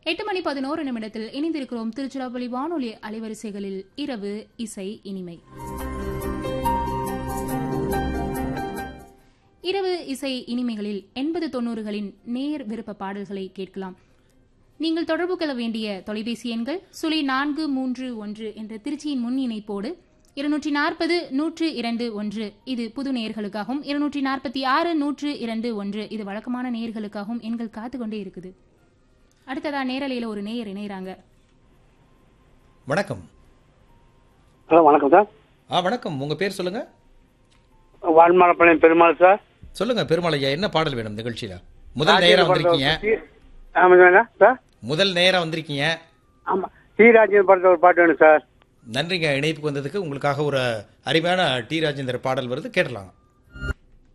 8:11 இணைந்திருக்கிறோம் திருச்சிராப்பள்ளி வானொலி அலைவரிசைகளில் இரவு இசை இனிமை. இரவு இசை இனிமைகளில் 80-90களின் நேர் விருப்ப பாடல்களை கேட்கலாம். நீங்கள் தொடர்பு கொள்ள வேண்டிய தொலைபேசி எண்கள் 0431 என்ற திருச்சியின் முன் இணைப்போடு 240-102-1 இது புது நேயர்களுக்காகவும், 246-102-1 இது வழக்கமான நேயர்களுக்காகவும் எண்கள் காத்துக்கொண்டே இருக்குது. அடுத்ததா நேரலையில ஒரு நேயர் இணையறாங்க. வணக்கம். ஹலோ, வணக்கம் சார். வணக்கம். உங்க பேர் சொல்லுங்க. வான்மலைப்பாளையம் பெருமாள் சார். சொல்லுங்க பெருமாள் ஐயா, என்ன பாடல் வேணும் நிகழ்ச்சியில? முதல் நேரா வந்திருக்கீங்க. சார் முதல் நேரா வந்திருக்கீங்க. ஆமா, டி ராஜேந்திர படத்துல ஒரு பாட்டு வேணும் சார். நன்றிங்க இணைப்புக்கு வந்ததுக்கு. உங்களுக்காக ஒரு அருமையான டி ராஜேந்திர பாடல் வருது, கேட்டலாம்.